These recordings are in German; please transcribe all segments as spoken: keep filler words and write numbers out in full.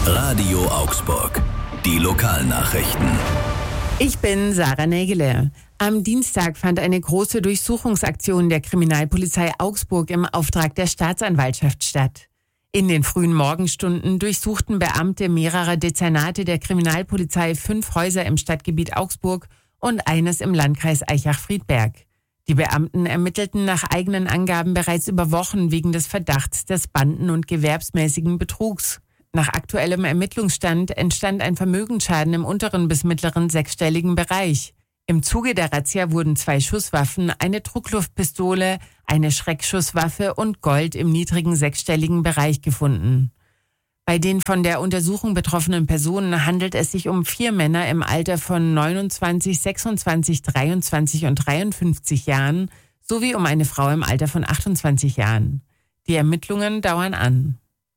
Radio Augsburg. Die Lokalnachrichten. Ich bin Sarah Nägele. Am Dienstag fand eine große Durchsuchungsaktion der Kriminalpolizei Augsburg im Auftrag der Staatsanwaltschaft statt. In den frühen Morgenstunden durchsuchten Beamte mehrerer Dezernate der Kriminalpolizei fünf Häuser im Stadtgebiet Augsburg und eines im Landkreis Aichach-Friedberg. Die Beamten ermittelten nach eigenen Angaben bereits über Wochen wegen des Verdachts des banden- und gewerbsmäßigen Betrugs. Nach aktuellem Ermittlungsstand entstand ein Vermögensschaden im unteren bis mittleren sechsstelligen Bereich. Im Zuge der Razzia wurden zwei Schusswaffen, eine Druckluftpistole, eine Schreckschusswaffe und Gold im niedrigen sechsstelligen Bereich gefunden. Bei den von der Untersuchung betroffenen Personen handelt es sich um vier Männer im Alter von neunundzwanzig, sechsundzwanzig, dreiundzwanzig und dreiundfünfzig Jahren sowie um eine Frau im Alter von achtundzwanzig Jahren. Die Ermittlungen dauern an.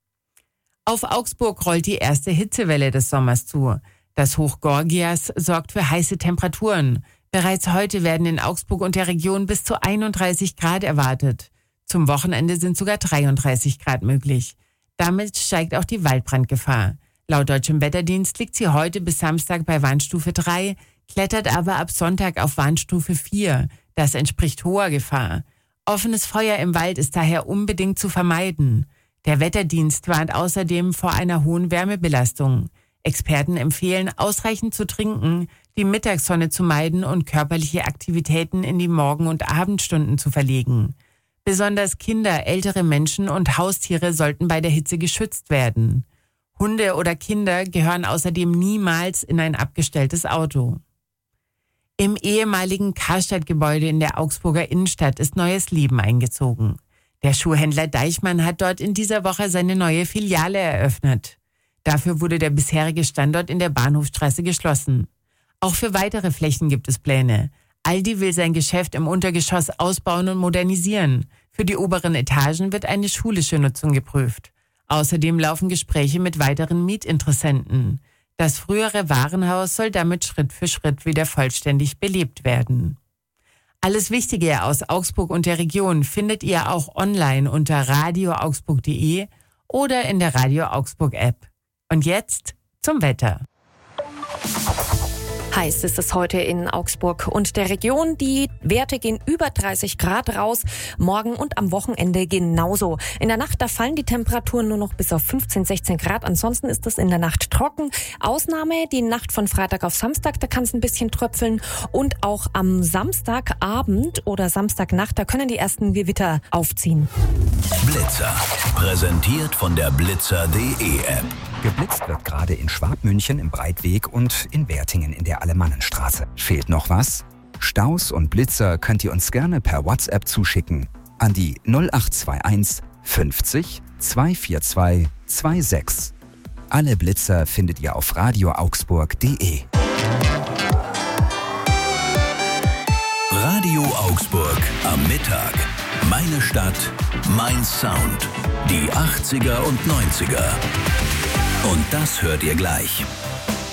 Auf Augsburg rollt die erste Hitzewelle des Sommers zu. Das Hoch Gorgias sorgt für heiße Temperaturen. Bereits heute werden in Augsburg und der Region bis zu einunddreißig Grad erwartet. Zum Wochenende sind sogar dreiunddreißig Grad möglich. Damit steigt auch die Waldbrandgefahr. Laut Deutschem Wetterdienst liegt sie heute bis Samstag bei Warnstufe drei, klettert aber ab Sonntag auf Warnstufe vier. Das entspricht hoher Gefahr. Offenes Feuer im Wald ist daher unbedingt zu vermeiden. Der Wetterdienst warnt außerdem vor einer hohen Wärmebelastung. Experten empfehlen, ausreichend zu trinken, die Mittagssonne zu meiden und körperliche Aktivitäten in die Morgen- und Abendstunden zu verlegen. Besonders Kinder, ältere Menschen und Haustiere sollten bei der Hitze geschützt werden. Hunde oder Kinder gehören außerdem niemals in ein abgestelltes Auto. Im ehemaligen Karstadt-Gebäude in der Augsburger Innenstadt ist neues Leben eingezogen. Der Schuhhändler Deichmann hat dort in dieser Woche seine neue Filiale eröffnet. Dafür wurde der bisherige Standort in der Bahnhofstraße geschlossen. Auch für weitere Flächen gibt es Pläne. Aldi will sein Geschäft im Untergeschoss ausbauen und modernisieren. Für die oberen Etagen wird eine schulische Nutzung geprüft. Außerdem laufen Gespräche mit weiteren Mietinteressenten. Das frühere Warenhaus soll damit Schritt für Schritt wieder vollständig belebt werden. Alles Wichtige aus Augsburg und der Region findet ihr auch online unter radio augsburg punkt de oder in der Radio Augsburg App. Und jetzt zum Wetter. Heiß ist es heute in Augsburg und der Region. Die Werte gehen über dreißig Grad raus. Morgen und am Wochenende genauso. In der Nacht, da fallen die Temperaturen nur noch bis auf fünfzehn, sechzehn Grad. Ansonsten ist es in der Nacht trocken. Ausnahme die Nacht von Freitag auf Samstag, da kann es ein bisschen tröpfeln. Und auch am Samstagabend oder Samstagnacht, da können die ersten Gewitter aufziehen. Blitzer. Präsentiert von der blitzer punkt de App. Geblitzt wird gerade in Schwabmünchen im Breitweg und in Wertingen in der Alemannenstraße. Fehlt noch was? Staus und Blitzer könnt ihr uns gerne per WhatsApp zuschicken an die null acht zwei eins fünfzig zweihundertvierundzwanzig sechsundzwanzig. Alle Blitzer findet ihr auf radio augsburg punkt de. Radio Augsburg am Mittag. Meine Stadt, mein Sound. Die achtziger und neunziger. Und das hört ihr gleich.